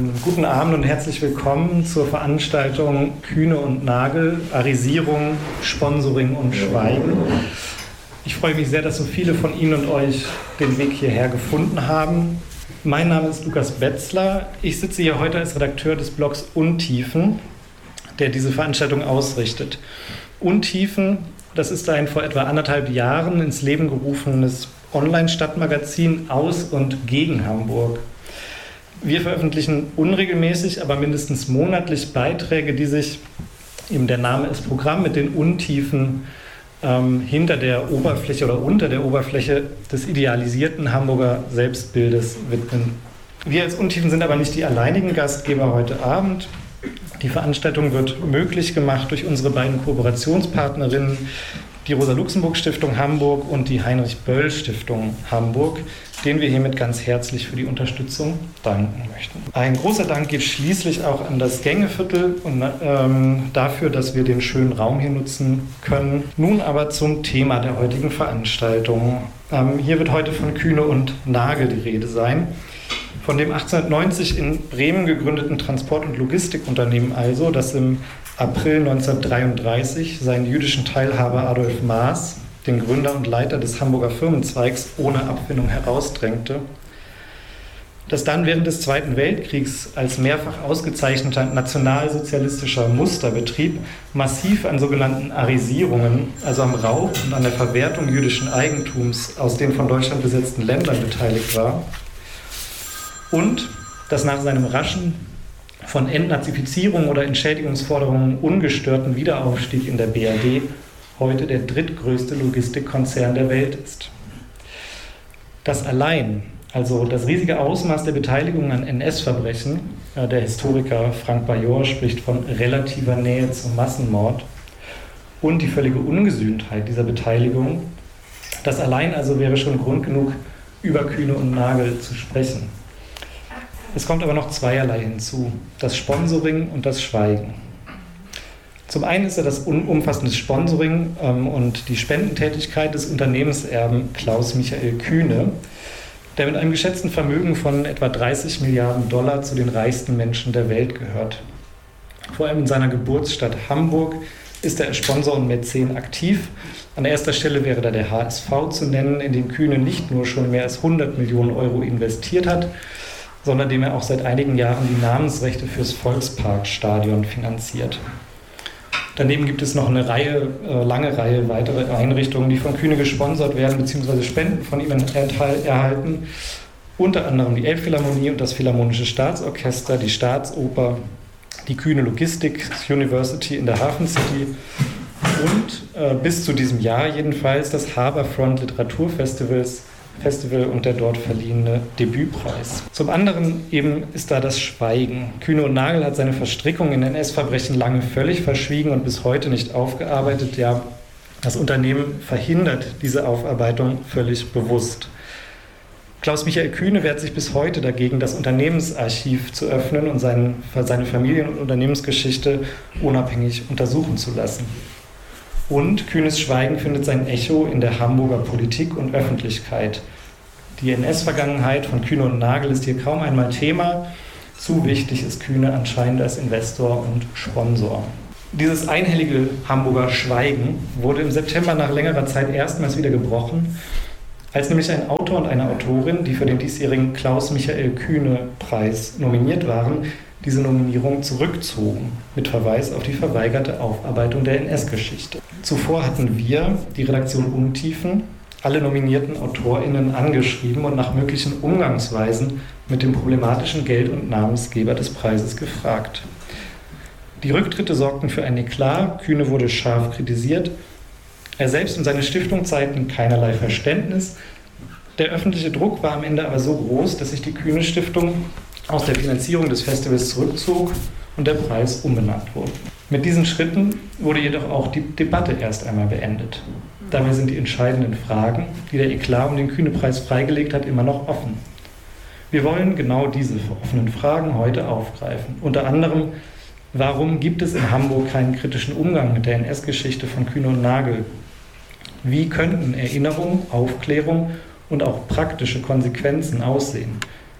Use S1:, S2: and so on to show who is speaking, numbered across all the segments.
S1: Guten Abend und herzlich willkommen zur Veranstaltung Kühne und Nagel, Arisierung, Sponsoring und Schweigen. Ich freue mich sehr, dass so viele von Ihnen und euch den Weg hierher gefunden haben. Mein Name ist Lukas Betzler. Ich sitze hier heute als Redakteur des Blogs Untiefen, der diese Veranstaltung ausrichtet. Untiefen, das ist ein vor etwa 1,5 Jahren ins Leben gerufenes Online-Stadtmagazin aus und gegen Hamburg. Wir veröffentlichen unregelmäßig, aber mindestens monatlich Beiträge, die sich, eben der Name ist Programm, mit den Untiefen hinter der Oberfläche oder unter der Oberfläche des idealisierten Hamburger Selbstbildes widmen. Wir als Untiefen sind aber nicht die alleinigen Gastgeber heute Abend. Die Veranstaltung wird möglich gemacht durch unsere beiden Kooperationspartnerinnen, die Rosa-Luxemburg-Stiftung Hamburg und die Heinrich-Böll-Stiftung Hamburg, denen wir hiermit ganz herzlich für die Unterstützung danken möchten. Ein großer Dank geht schließlich auch an das Gängeviertel und dafür, dass wir den schönen Raum hier nutzen können. Nun aber zum Thema der heutigen Veranstaltung. Hier wird heute von Kühne und Nagel die Rede sein. Von dem 1890 in Bremen gegründeten Transport- und Logistikunternehmen also, das im April 1933 seinen jüdischen Teilhaber Adolf Maas, den Gründer und Leiter des Hamburger Firmenzweigs, ohne Abfindung herausdrängte, das dann während des Zweiten Weltkriegs als mehrfach ausgezeichneter nationalsozialistischer Musterbetrieb massiv an sogenannten Arisierungen, also am Raub und an der Verwertung jüdischen Eigentums aus den von Deutschland besetzten Ländern beteiligt war, und das nach seinem raschen von Entnazifizierung oder Entschädigungsforderungen ungestörten Wiederaufstieg in der BRD heute der drittgrößte Logistikkonzern der Welt ist. Das allein, also das riesige Ausmaß der Beteiligung an NS-Verbrechen, der Historiker Frank Bajor spricht von relativer Nähe zum Massenmord, und die völlige Ungesühntheit dieser Beteiligung, das allein also wäre schon Grund genug, über Kühne und Nagel zu sprechen. Es kommt aber noch zweierlei hinzu, das Sponsoring und das Schweigen. Zum einen ist das umfassende Sponsoring und die Spendentätigkeit des Unternehmenserben Klaus Michael Kühne, der mit einem geschätzten Vermögen von etwa 30 Milliarden $ zu den reichsten Menschen der Welt gehört. Vor allem in seiner Geburtsstadt Hamburg ist er als Sponsor und Mäzen aktiv. An erster Stelle wäre da der HSV zu nennen, in den Kühne nicht nur schon mehr als 100 Millionen € investiert hat, sondern dem er auch seit einigen Jahren die Namensrechte fürs Volksparkstadion finanziert. Daneben gibt es noch eine lange Reihe weitere Einrichtungen, die von Kühne gesponsert werden bzw. Spenden von ihm erhalten. Unter anderem die Elbphilharmonie und das Philharmonische Staatsorchester, die Staatsoper, die Kühne Logistik University in der Hafen City und bis zu diesem Jahr jedenfalls das Harbourfront Literaturfestival und der dort verliehene Debütpreis. Zum anderen eben ist da das Schweigen. Kühne und Nagel hat seine Verstrickung in NS-Verbrechen lange völlig verschwiegen und bis heute nicht aufgearbeitet. Ja, das Unternehmen verhindert diese Aufarbeitung völlig bewusst. Klaus Michael Kühne wehrt sich bis heute dagegen, das Unternehmensarchiv zu öffnen und seine Familien- und Unternehmensgeschichte unabhängig untersuchen zu lassen. Und Kühnes Schweigen findet sein Echo in der Hamburger Politik und Öffentlichkeit. Die NS-Vergangenheit von Kühne und Nagel ist hier kaum einmal Thema. Zu wichtig ist Kühne anscheinend als Investor und Sponsor. Dieses einhellige Hamburger Schweigen wurde im September nach längerer Zeit erstmals wieder gebrochen, als nämlich ein Autor und eine Autorin, die für den diesjährigen Klaus-Michael-Kühne-Preis nominiert waren, diese Nominierung zurückzogen, mit Verweis auf die verweigerte Aufarbeitung der NS-Geschichte. Zuvor hatten wir, die Redaktion Untiefen, alle nominierten AutorInnen angeschrieben und nach möglichen Umgangsweisen mit dem problematischen Geld- und Namensgeber des Preises gefragt. Die Rücktritte sorgten für ein Eklat, Kühne wurde scharf kritisiert, er selbst und seine Stiftung zeigten keinerlei Verständnis. Der öffentliche Druck war am Ende aber so groß, dass sich die Kühne-Stiftung aus der Finanzierung des Festivals zurückzog und der Preis umbenannt wurde. Mit diesen Schritten wurde jedoch auch die Debatte erst einmal beendet. Dabei sind die entscheidenden Fragen, die der Eklat um den Kühne-Preis freigelegt hat, immer noch offen. Wir wollen genau diese offenen Fragen heute aufgreifen. Unter anderem, warum gibt es in Hamburg keinen kritischen Umgang mit der NS-Geschichte von Kühne und Nagel? Wie könnten Erinnerung, Aufklärung und auch praktische Konsequenzen aussehen?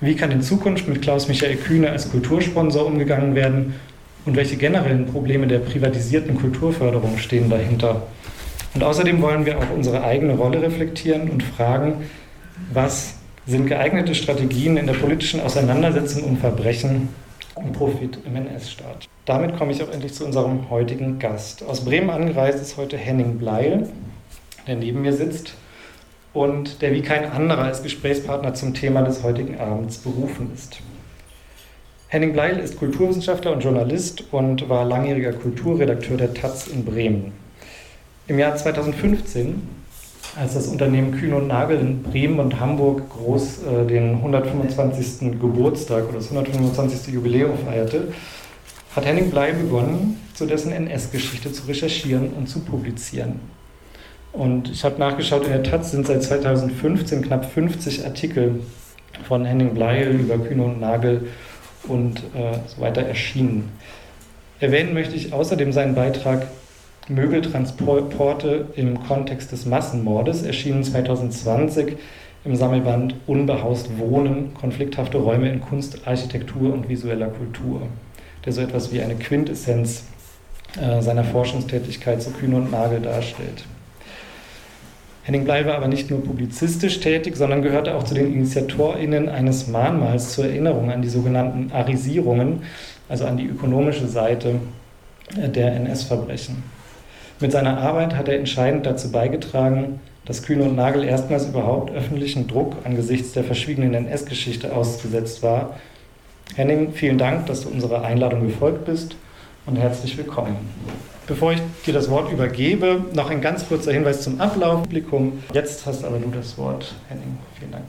S1: Wie kann in Zukunft mit Klaus-Michael Kühne als Kultursponsor umgegangen werden und welche generellen Probleme der privatisierten Kulturförderung stehen dahinter? Und außerdem wollen wir auch unsere eigene Rolle reflektieren und fragen, was sind geeignete Strategien in der politischen Auseinandersetzung um Verbrechen und Profit im NS-Staat. Damit komme ich auch endlich zu unserem heutigen Gast. Aus Bremen angereist ist heute Henning Bleil, der neben mir sitzt und der wie kein anderer als Gesprächspartner zum Thema des heutigen Abends berufen ist. Henning Bleil ist Kulturwissenschaftler und Journalist und war langjähriger Kulturredakteur der taz in Bremen. Im Jahr 2015, als das Unternehmen Kühne und Nagel in Bremen und Hamburg groß den 125. Geburtstag oder das 125. Jubiläum feierte, hat Henning Bleil begonnen, zu dessen NS-Geschichte zu recherchieren und zu publizieren. Und ich habe nachgeschaut, in der taz sind seit 2015 knapp 50 Artikel von Henning Bleil über Kühne und Nagel und so weiter erschienen. Erwähnen möchte ich außerdem seinen Beitrag Möbeltransporte im Kontext des Massenmordes, erschienen 2020 im Sammelband Unbehaust Wohnen, konflikthafte Räume in Kunst, Architektur und visueller Kultur, der so etwas wie eine Quintessenz seiner Forschungstätigkeit zu Kühne und Nagel darstellt. Henning Bleil war aber nicht nur publizistisch tätig, sondern gehörte auch zu den InitiatorInnen eines Mahnmals zur Erinnerung an die sogenannten Arisierungen, also an die ökonomische Seite der NS-Verbrechen. Mit seiner Arbeit hat er entscheidend dazu beigetragen, dass Kühne und Nagel erstmals überhaupt öffentlichen Druck angesichts der verschwiegenen NS-Geschichte ausgesetzt war. Henning, vielen Dank, dass du unserer Einladung gefolgt bist und herzlich willkommen. Bevor ich dir das Wort übergebe, noch ein ganz kurzer Hinweis zum Ablauf. Publikum. Jetzt hast aber du das Wort, Henning. Vielen Dank.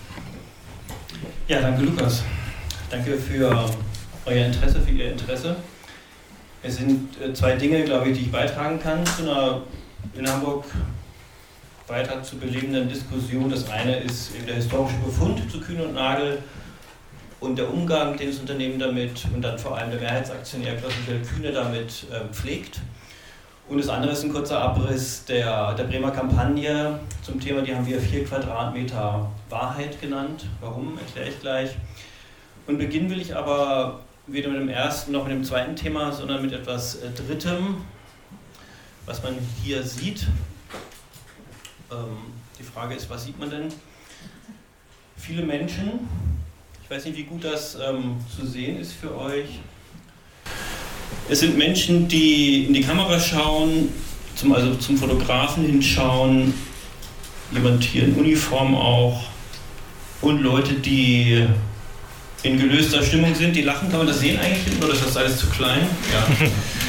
S2: Ja, danke Lukas. Danke für euer Interesse, für Ihr Interesse. Es sind zwei Dinge, glaube ich, die ich beitragen kann zu einer in Hamburg weiter zu belebenden Diskussion. Das eine ist eben der historische Befund zu Kühne und Nagel und der Umgang, den das Unternehmen damit und dann vor allem der Mehrheitsaktionär Klaus-Michael Kühne damit pflegt. Und das andere ist ein kurzer Abriss der Bremer Kampagne zum Thema, die haben wir 4 Quadratmeter Wahrheit genannt. Warum, erkläre ich gleich. Und beginnen will ich aber weder mit dem ersten noch mit dem zweiten Thema, sondern mit etwas Drittem, was man hier sieht. Die Frage ist, was sieht man denn? Viele Menschen, ich weiß nicht, wie gut das zu sehen ist für euch. Es sind Menschen, die in die Kamera schauen, zum Fotografen hinschauen, jemand hier in Uniform auch und Leute, die in gelöster Stimmung sind, die lachen. Kann man das sehen eigentlich? Oder ist das alles zu klein? Ja.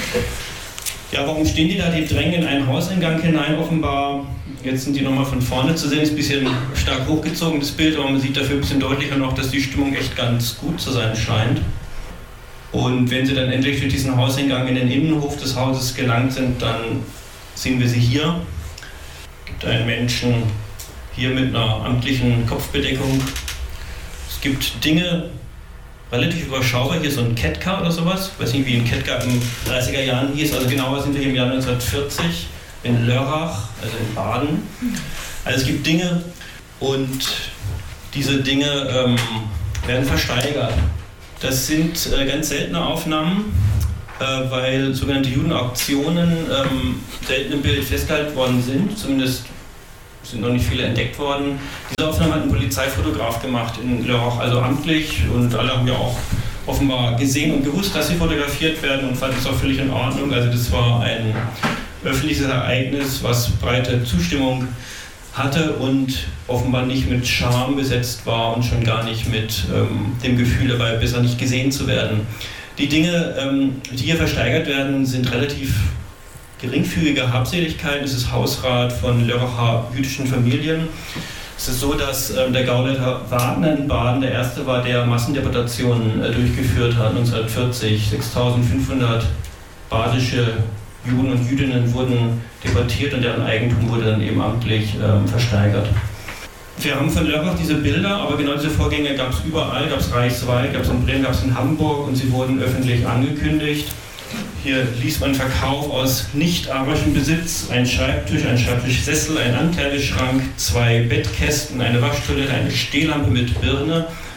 S2: Ja, warum stehen die da? Die drängen in einen Hauseingang hinein offenbar. Jetzt sind die nochmal von vorne zu sehen, ist ein bisschen stark hochgezogen, das Bild, aber man sieht dafür ein bisschen deutlicher noch, dass die Stimmung echt ganz gut zu sein scheint. Und wenn sie dann endlich durch diesen Hauseingang in den Innenhof des Hauses gelangt sind, dann sehen wir sie hier. Es gibt einen Menschen hier mit einer amtlichen Kopfbedeckung. Es gibt Dinge, relativ überschaubar, hier so ein Kettcar oder sowas. Ich weiß nicht, wie ein Kettcar in den 30er Jahren hieß, also genauer sind wir im Jahr 1940 in Lörrach, also in Baden. Also es gibt Dinge und diese Dinge werden versteigert. Das sind ganz seltene Aufnahmen, weil sogenannte Judenauktionen selten im Bild festgehalten worden sind, zumindest sind noch nicht viele entdeckt worden. Diese Aufnahme hat ein Polizeifotograf gemacht in Lörrach, also amtlich, und alle haben ja auch offenbar gesehen und gewusst, dass sie fotografiert werden und fanden es auch völlig in Ordnung. Also das war ein öffentliches Ereignis, was breite Zustimmung hatte und offenbar nicht mit Scham besetzt war und schon gar nicht mit dem Gefühl dabei, besser nicht gesehen zu werden. Die Dinge, die hier versteigert werden, sind relativ geringfügige Habseligkeiten. Das ist Hausrat von Lörracher jüdischen Familien. Es ist so, dass der Gauleiter Wagner in Baden der erste war, der Massendeportationen durchgeführt hat, 1940. 6.500 badische Juden und Jüdinnen wurden deportiert und deren Eigentum wurde dann eben amtlich versteigert. Wir haben von Lörrach diese Bilder, aber genau diese Vorgänge gab es überall, gab es reichsweit, gab es in Bremen, gab es in Hamburg und sie wurden öffentlich angekündigt. Hier liest man Verkauf aus nicht-arischem Besitz, ein Schreibtisch, ein Schreibtischsessel, ein Ankleideschrank, 2 Bettkästen, eine Waschtoilette, eine Stehlampe mit Birne,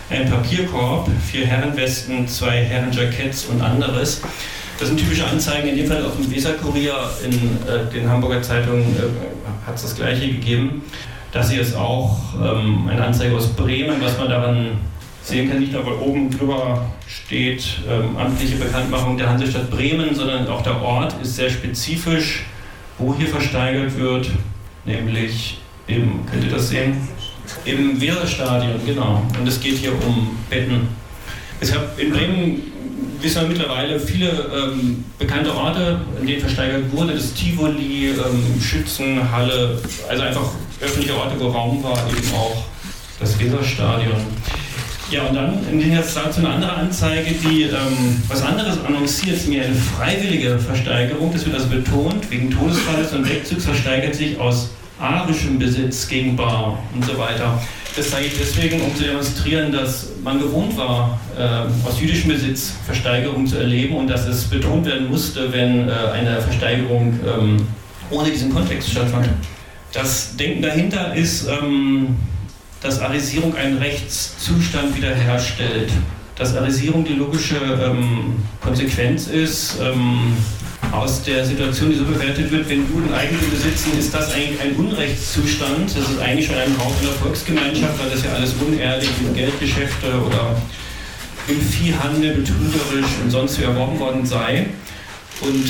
S2: ein Papierkorb, 4 Herrenwesten, 2 Herrenjacketts und anderes. Das sind typische Anzeigen, in dem Fall auf dem Weser-Kurier, in den Hamburger Zeitungen hat es das Gleiche gegeben. Das hier ist auch eine Anzeige aus Bremen, was man daran sehen kann, nicht nur, weil oben drüber steht, amtliche Bekanntmachung der Hansestadt Bremen, sondern auch der Ort ist sehr spezifisch, wo hier versteigert wird, nämlich könnt ihr das sehen? Im Weserstadion, genau. Und es geht hier um Betten. Deshalb in Bremen wissen wir mittlerweile viele bekannte Orte, in denen versteigert wurde. Das Tivoli, Schützenhalle, also einfach öffentliche Orte, wo Raum war, eben auch das Weserstadion. Ja, und dann im Gegensatz dazu eine andere Anzeige, die was anderes annonciert, nämlich eine freiwillige Versteigerung. Das wird also betont, wegen Todesfalles und Wegzugs versteigert sich aus arischem Besitz gegen Bar und so weiter. Das zeige ich deswegen, um zu demonstrieren, dass man gewohnt war, aus jüdischem Besitz Versteigerung zu erleben und dass es betont werden musste, wenn eine Versteigerung ohne diesen Kontext stattfand. Das Denken dahinter ist, dass Arisierung einen Rechtszustand wiederherstellt. Dass Arisierung die logische Konsequenz ist aus der Situation, die so bewertet wird, wenn Juden Eigentum besitzen, ist das eigentlich ein Unrechtszustand. Das ist eigentlich schon ein Hauch in der Volksgemeinschaft, weil das ja alles unehrlich in Geldgeschäfte oder im Viehhandel betrügerisch und sonst wie erworben worden sei. Und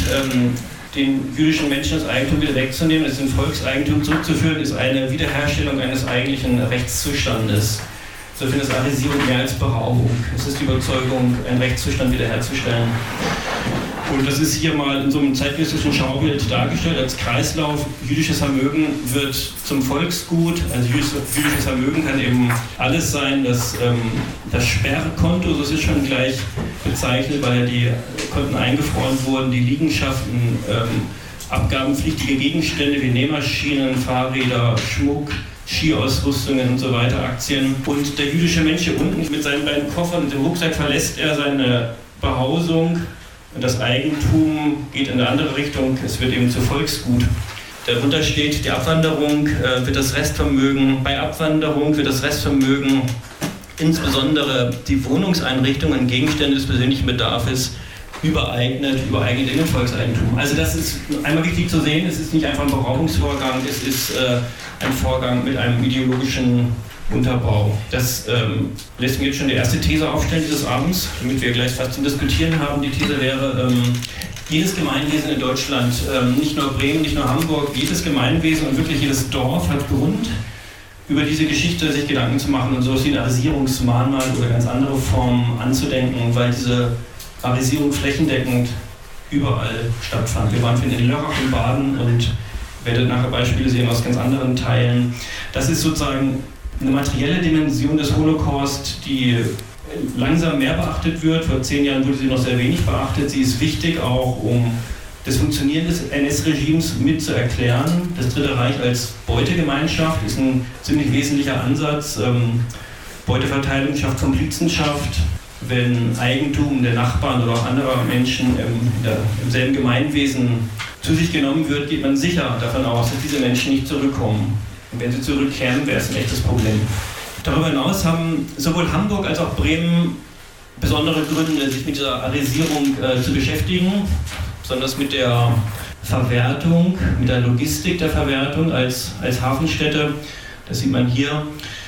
S2: den jüdischen Menschen das Eigentum wieder wegzunehmen, es in Volkseigentum zurückzuführen, ist eine Wiederherstellung eines eigentlichen Rechtszustandes. Insofern ist Arisierung mehr als Beraubung. Es ist die Überzeugung, einen Rechtszustand wiederherzustellen. Und das ist hier mal in so einem zeitgenössischen Schaubild dargestellt als Kreislauf. Jüdisches Vermögen wird zum Volksgut. Also jüdisches Vermögen kann eben alles sein. Das Sperrkonto, so ist es schon gleich bezeichnet, weil die Konten eingefroren wurden, die Liegenschaften, abgabenpflichtige Gegenstände wie Nähmaschinen, Fahrräder, Schmuck, Skiausrüstungen und so weiter, Aktien. Und der jüdische Mensch hier unten mit seinen beiden Koffern und dem Rucksack verlässt er seine Behausung. Und das Eigentum geht in eine andere Richtung, es wird eben zu Volksgut. Darunter steht, die Abwanderung wird das Restvermögen, bei Abwanderung wird das Restvermögen, insbesondere die Wohnungseinrichtungen und Gegenstände des persönlichen Bedarfs, übereignet in den Volkseigentum. Also das ist einmal wichtig zu sehen, es ist nicht einfach ein Beraubungsvorgang, es ist ein Vorgang mit einem ideologischen Unterbau. Das lässt mir jetzt schon die erste These aufstellen dieses Abends, damit wir gleich was zum Diskutieren haben. Die These wäre, jedes Gemeinwesen in Deutschland, nicht nur Bremen, nicht nur Hamburg, jedes Gemeinwesen und wirklich jedes Dorf hat Grund, über diese Geschichte sich Gedanken zu machen und so wie ein Arisierungsmahnmal oder ganz andere Formen anzudenken, weil diese Arisierung flächendeckend überall stattfand. Wir waren in Lörrach in Baden und werdet nachher Beispiele sehen aus ganz anderen Teilen. Das ist sozusagen eine materielle Dimension des Holocaust, die langsam mehr beachtet wird. Vor 10 Jahren wurde sie noch sehr wenig beachtet. Sie ist wichtig auch, um das Funktionieren des NS-Regimes mitzuerklären. Das Dritte Reich als Beutegemeinschaft ist ein ziemlich wesentlicher Ansatz. Beuteverteilung schafft Komplizenschaft. Wenn Eigentum der Nachbarn oder auch anderer Menschen im selben Gemeinwesen zu sich genommen wird, geht man sicher davon aus, dass diese Menschen nicht zurückkommen. Und wenn sie zurückkehren, wäre es ein echtes Problem. Darüber hinaus haben sowohl Hamburg als auch Bremen besondere Gründe, sich mit dieser Arisierung zu beschäftigen, besonders mit der Verwertung, mit der Logistik der Verwertung als Hafenstädte. Das sieht man hier.